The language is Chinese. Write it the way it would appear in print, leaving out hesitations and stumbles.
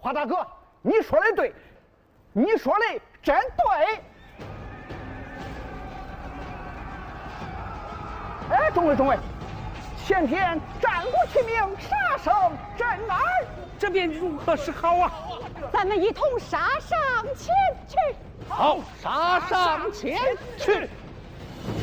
花大哥，你说的对，你说的真对。哎，众位，前天战鼓齐鸣，杀声震耳， 这便如何是好啊？ 咱们一同杀上前去。 好，杀上前去。